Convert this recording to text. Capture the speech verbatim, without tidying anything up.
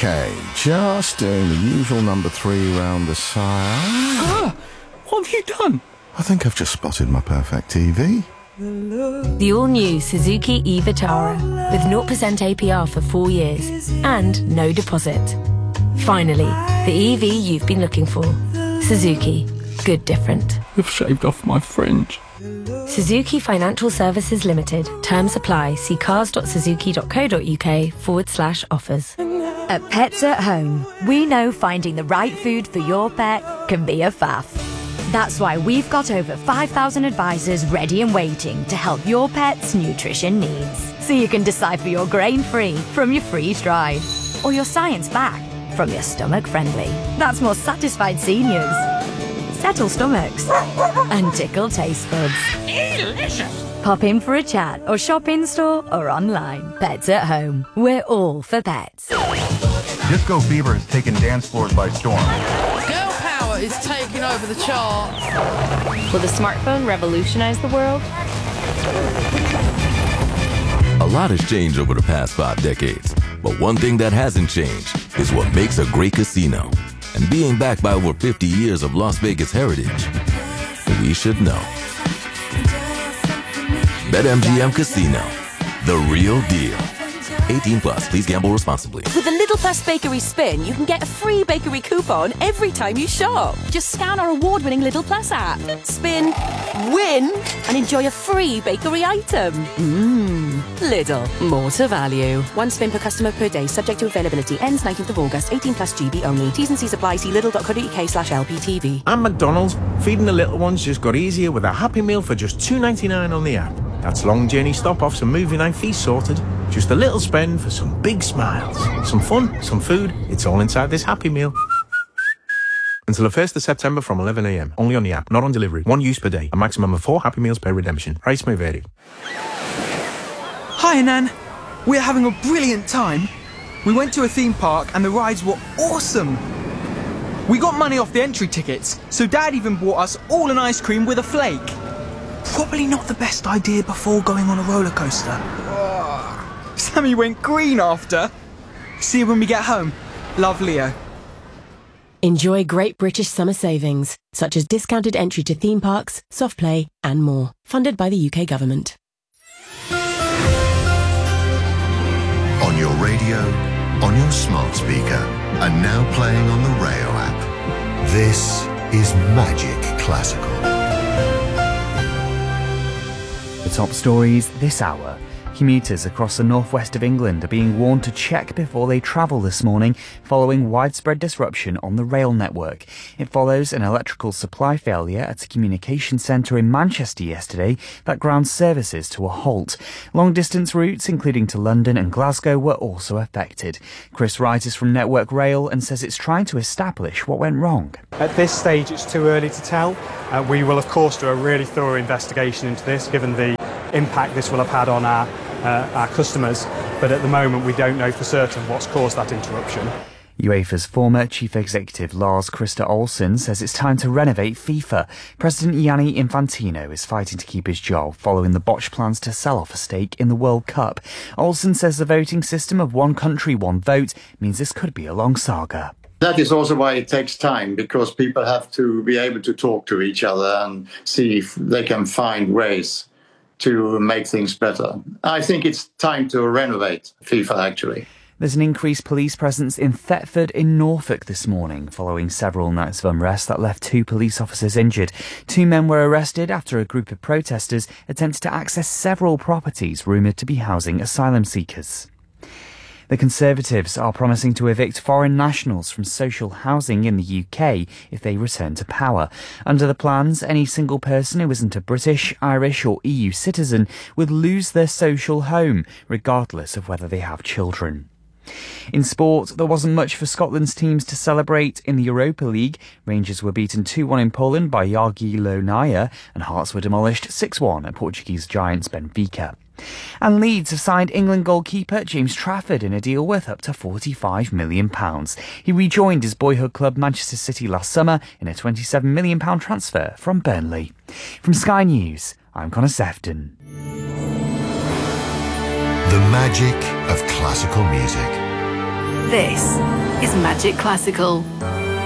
Okay, just doing the usual number three round the sire. Ah! What have you done? I think I've just spotted my perfect T V. The all-new Suzuki e-Vitara with zero percent A P R for four years and no deposit. Finally, the E V you've been looking for. Suzuki. Good different. You've shaved off my fringe. Suzuki Financial Services Limited. Terms apply. See cars.suzuki.co.uk forward slash offers. At Pets at Home, we know finding the right food for your pet can be a faff. That's why we've got over five thousand advisors ready and waiting to help your pet's nutrition needs. So you can decipher your grain-free from your freeze-dried, or your science-backed from your stomach-friendly. That's more satisfied seniors, settle stomachs, and tickle taste buds. Delicious! Pop in for a chat or shop in-store or online. Pets at Home. We're all for pets. Disco fever has taken dance floors by storm. Girl power is taking over the charts. Will the smartphone revolutionize the world? A lot has changed over the past five decades, but one thing that hasn't changed is what makes a great casino. And being backed by over fifty years of Las Vegas heritage, we should know. BetMGM Casino, the real deal. eighteen plus, please gamble responsibly. With a Little Plus Bakery Spin, you can get a free bakery coupon every time you shop. Just scan our award-winning Little Plus app, spin, win, and enjoy a free bakery item. Mmm, Lidl, more to value. One spin per customer per day, subject to availability. Ends nineteenth of August, eighteen plus G B only. T's and C's apply. See lidl.co.uk slash LPTV. At McDonald's, feeding the little ones just got easier with a Happy Meal for just two ninety-nine on the app. That's long journey stop-offs and movie night feast sorted. Just a little spend for some big smiles. Some fun, some food. It's all inside this Happy Meal. Until the first of September from eleven a m. Only on the app, not on delivery. One use per day. A maximum of four Happy Meals per redemption. Price may vary. Hi, Nan. We're having a brilliant time. We went to a theme park and the rides were awesome. We got money off the entry tickets, so Dad even bought us all an ice cream with a flake. Probably not the best idea before going on a roller coaster. Sammy went green after. See you when we get home. Love, Leo. Enjoy great British summer savings, such as discounted entry to theme parks, soft play, and more. Funded by the U K government. On your radio, on your smart speaker, and now playing on the Rayo app. This is Magic Classical. The top stories this hour. Commuters across the northwest of England are being warned to check before they travel this morning following widespread disruption on the rail network. It follows an electrical supply failure at a communication centre in Manchester yesterday that ground services to a halt. Long-distance routes, including to London and Glasgow, were also affected. Chris Wright is from Network Rail and says it's trying to establish what went wrong. At this stage, it's too early to tell. Uh, we will, of course, do a really thorough investigation into this, given the impact this will have had on our uh, our customers, but at the moment we don't know for certain what's caused that interruption. UEFA's former chief executive Lars Christer Olsen says it's time to renovate FIFA. President Gianni Infantino is fighting to keep his job following the botched plans to sell off a stake in the World Cup. Olsen says the voting system of one country, one vote means this could be a long saga. That is also why it takes time, because people have to be able to talk to each other and see if they can find ways to make things better. I think it's time to renovate FIFA, actually. There's an increased police presence in Thetford in Norfolk this morning, following several nights of unrest that left two police officers injured. Two men were arrested after a group of protesters attempted to access several properties rumoured to be housing asylum seekers. The Conservatives are promising to evict foreign nationals from social housing in the U K if they return to power. Under the plans, any single person who isn't a British, Irish or E U citizen would lose their social home, regardless of whether they have children. In sport, there wasn't much for Scotland's teams to celebrate in the Europa League. Rangers were beaten two one in Poland by Jagiellonia and Hearts were demolished six one at Portuguese giants Benfica. And Leeds have signed England goalkeeper James Trafford in a deal worth up to forty-five million pounds. He rejoined his boyhood club Manchester City last summer in a twenty-seven million pounds transfer from Burnley. From Sky News, I'm Connor Sefton. The magic of classical music. This is Magic Classical.